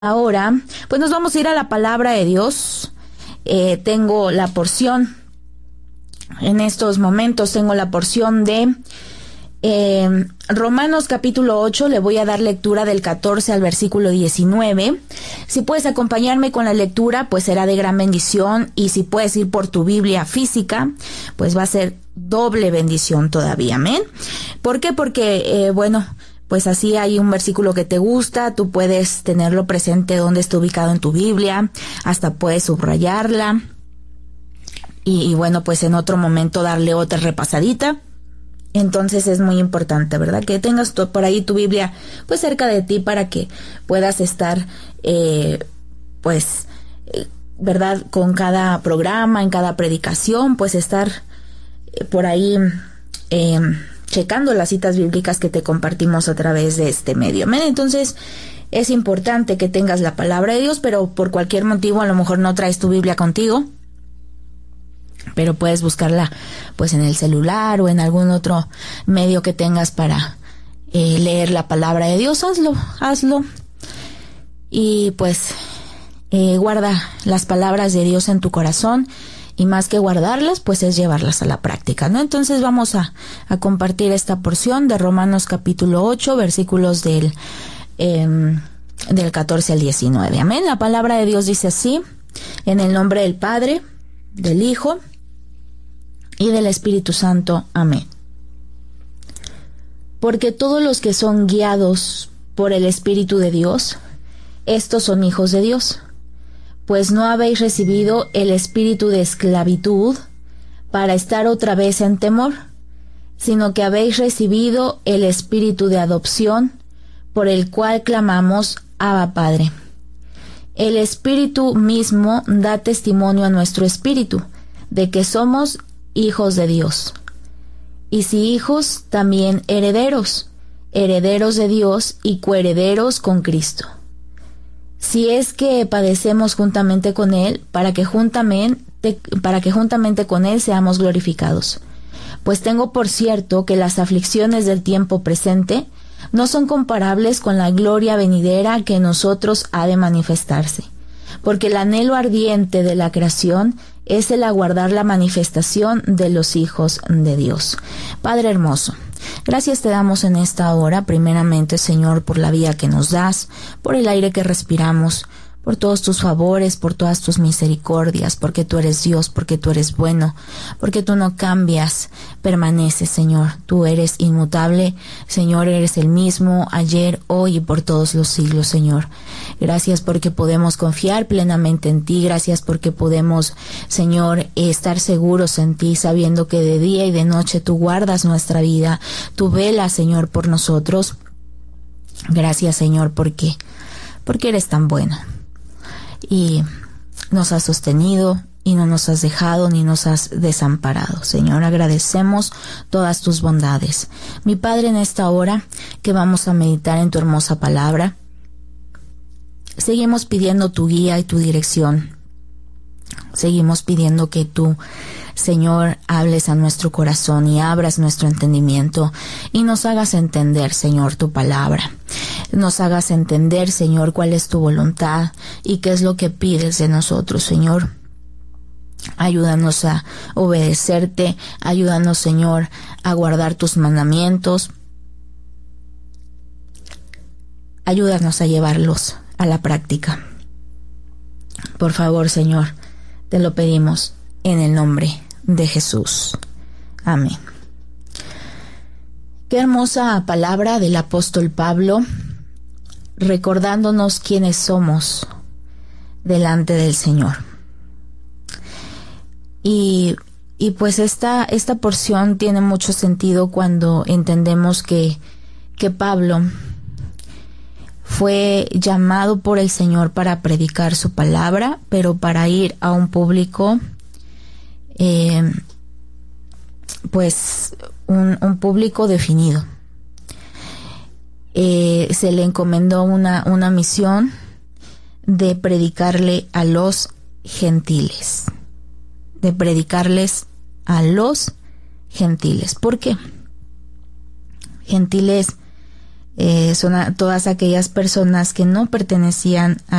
Ahora, pues nos vamos a ir a la palabra de Dios. Tengo la porción, en estos momentos tengo la porción de Romanos capítulo 8, le voy a dar lectura del 14 al versículo 19. Si puedes acompañarme con la lectura, pues será de gran bendición, y si puedes ir por tu Biblia física, pues va a ser doble bendición todavía, amén. ¿Por qué? Porque, pues así hay un versículo que te gusta, tú puedes tenerlo presente donde está ubicado en tu Biblia, hasta puedes subrayarla y bueno, pues en otro momento darle otra repasadita. Entonces es muy importante, ¿verdad? Que tengas por ahí tu Biblia pues cerca de ti para que puedas estar, ¿verdad? Con cada programa, en cada predicación, pues estar por ahí checando las citas bíblicas que te compartimos a través de este medio. ¿Amén? Entonces es importante que tengas la palabra de Dios, pero por cualquier motivo a lo mejor no traes tu Biblia contigo, pero puedes buscarla pues en el celular o en algún otro medio que tengas para leer la palabra de Dios. Hazlo y pues guarda las palabras de Dios en tu corazón, y más que guardarlas, pues es llevarlas a la práctica, ¿no? Entonces vamos a compartir esta porción de Romanos capítulo 8, versículos del 14 al 19. Amén. La palabra de Dios dice así: en el nombre del Padre, del Hijo y del Espíritu Santo. Amén. Porque todos los que son guiados por el Espíritu de Dios, estos son hijos de Dios. Pues no habéis recibido el espíritu de esclavitud para estar otra vez en temor, sino que habéis recibido el espíritu de adopción, por el cual clamamos: Abba, Padre. El Espíritu mismo da testimonio a nuestro espíritu de que somos hijos de Dios. Y si hijos, también herederos, herederos de Dios y coherederos con Cristo. Si es que padecemos juntamente con Él, para que juntamente con Él seamos glorificados. Pues tengo por cierto que las aflicciones del tiempo presente no son comparables con la gloria venidera que en nosotros ha de manifestarse. Porque el anhelo ardiente de la creación es el aguardar la manifestación de los hijos de Dios. Padre hermoso, gracias te damos en esta hora, primeramente, Señor, por la vida que nos das, por el aire que respiramos, por todos tus favores, por todas tus misericordias, porque tú eres Dios, porque tú eres bueno, porque tú no cambias, permaneces, Señor. Tú eres inmutable, Señor, eres el mismo ayer, hoy y por todos los siglos, Señor. Gracias porque podemos confiar plenamente en ti, gracias porque podemos, Señor, estar seguros en ti, sabiendo que de día y de noche tú guardas nuestra vida, tú velas, Señor, por nosotros. Gracias, Señor, porque eres tan bueno. Y nos has sostenido y no nos has dejado ni nos has desamparado. Señor, agradecemos todas tus bondades. Mi Padre, en esta hora que vamos a meditar en tu hermosa palabra, seguimos pidiendo tu guía y tu dirección. Seguimos pidiendo que tú, Señor, hables a nuestro corazón y abras nuestro entendimiento y nos hagas entender, Señor, tu palabra. Nos hagas entender, Señor, cuál es tu voluntad y qué es lo que pides de nosotros, Señor. Ayúdanos a obedecerte, ayúdanos, Señor, a guardar tus mandamientos. Ayúdanos a llevarlos a la práctica. Por favor, Señor, te lo pedimos en el nombre de Jesús. Amén. Qué hermosa palabra del apóstol Pablo, recordándonos quiénes somos delante del Señor. Y pues esta porción tiene mucho sentido cuando entendemos que Pablo fue llamado por el Señor para predicar su palabra, pero para ir a un público, un público definido. Se le encomendó una misión de predicarle a los gentiles, de predicarles a los gentiles. ¿Por qué? Gentiles Son todas aquellas personas que no pertenecían